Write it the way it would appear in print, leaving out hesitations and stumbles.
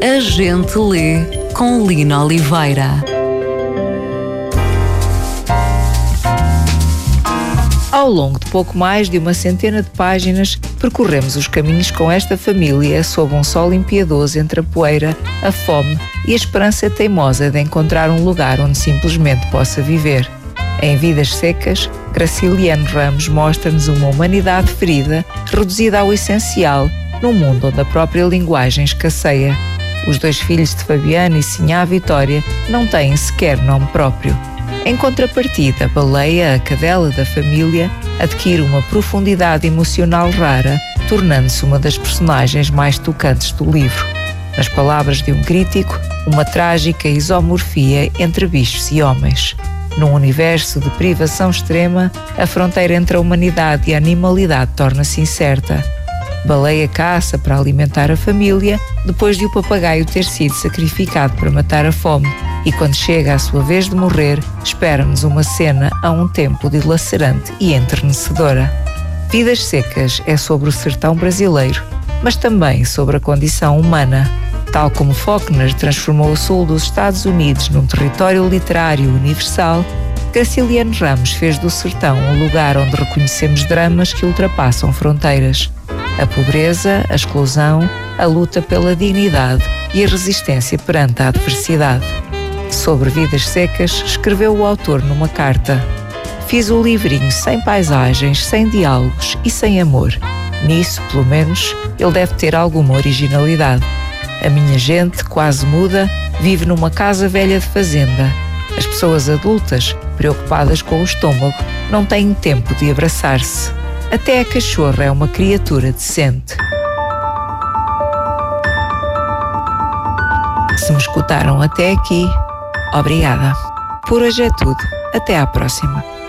A Gente Lê, com Lina Oliveira. Ao longo de pouco mais de uma centena de páginas, percorremos os caminhos com esta família sob um sol impiedoso entre a poeira, a fome e a esperança teimosa de encontrar um lugar onde simplesmente possa viver. Em Vidas Secas, Graciliano Ramos mostra-nos uma humanidade ferida, reduzida ao essencial, num mundo onde a própria linguagem escasseia. Os dois filhos de Fabiana e Sinhá Vitória não têm sequer nome próprio. Em contrapartida, Baleia, a cadela da família, adquire uma profundidade emocional rara, tornando-se uma das personagens mais tocantes do livro. Nas palavras de um crítico, uma trágica isomorfia entre bichos e homens. Num universo de privação extrema, a fronteira entre a humanidade e a animalidade torna-se incerta. Baleia caça para alimentar a família, depois de o papagaio ter sido sacrificado para matar a fome, e quando chega a sua vez de morrer, espera-nos uma cena a um tempo dilacerante e enternecedora. Vidas Secas é sobre o sertão brasileiro, mas também sobre a condição humana. Tal como Faulkner transformou o sul dos Estados Unidos num território literário universal, Graciliano Ramos fez do sertão um lugar onde reconhecemos dramas que ultrapassam fronteiras. A pobreza, a exclusão, a luta pela dignidade e a resistência perante a adversidade. Sobre Vidas Secas, escreveu o autor numa carta: "Fiz o livrinho sem paisagens, sem diálogos e sem amor. Nisso, pelo menos, ele deve ter alguma originalidade. A minha gente, quase muda, vive numa casa velha de fazenda. As pessoas adultas, preocupadas com o estômago, não têm tempo de abraçar-se. Até a cachorra é uma criatura decente." Se me escutaram até aqui, obrigada. Por hoje é tudo. Até à próxima.